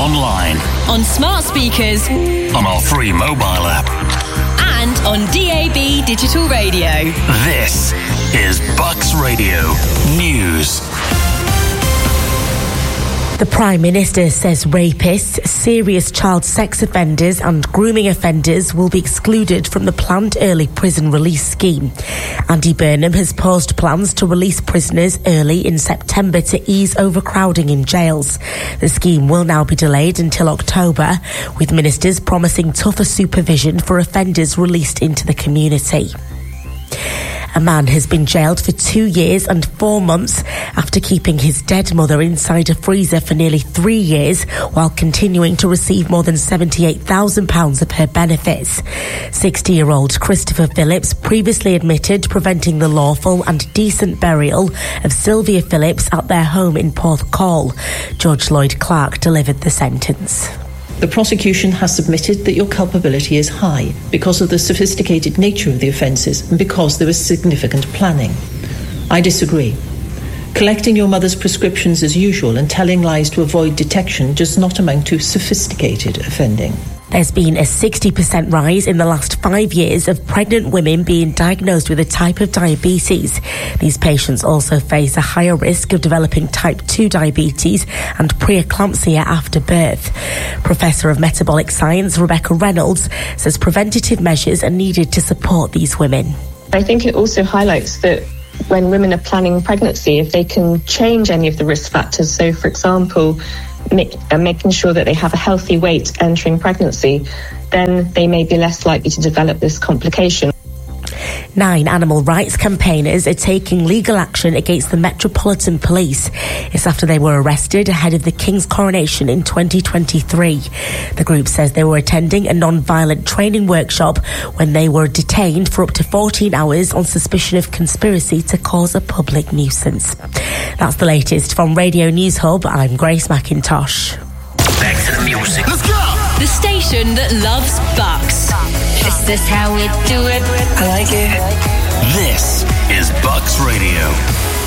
online, on smart speakers, on our free mobile app, and on DAB digital radio. This is Bucks Radio News. The Prime Minister says rapists, serious child sex offenders and grooming offenders will be excluded from the planned early prison release scheme. Andy Burnham has paused plans to release prisoners early in September to ease overcrowding in jails. The scheme will now be delayed until October, with ministers promising tougher supervision for offenders released into the community. A man has been jailed for 2 years and 4 months after keeping his dead mother inside a freezer for nearly 3 years while continuing to receive more than £78,000 of her benefits. 60-year-old Christopher Phillips previously admitted preventing the lawful and decent burial of Sylvia Phillips at their home in Porthcawl. Judge Lloyd Clark delivered the sentence. The prosecution has submitted that your culpability is high because of the sophisticated nature of the offences and because there was significant planning. I disagree. Collecting your mother's prescriptions as usual and telling lies to avoid detection does not amount to sophisticated offending. There's been a 60% rise in the last 5 years of pregnant women being diagnosed with a type of diabetes. These patients also face a higher risk of developing type 2 diabetes and preeclampsia after birth. Professor of Metabolic Science Rebecca Reynolds says preventative measures are needed to support these women. I think it also highlights that when women are planning pregnancy, if they can change any of the risk factors, so for example, making sure that they have a healthy weight entering pregnancy, then they may be less likely to develop this complication. 9 animal rights campaigners are taking legal action against the Metropolitan Police. It's after they were arrested ahead of the King's coronation in 2023. The group says they were attending a non-violent training workshop when they were detained for up to 14 hours on suspicion of conspiracy to cause a public nuisance. That's the latest from Radio News Hub. I'm Grace McIntosh. Back to the music. Let's go! The station that loves Bucks. Is this how we do it? I like it. This is Bucks Radio.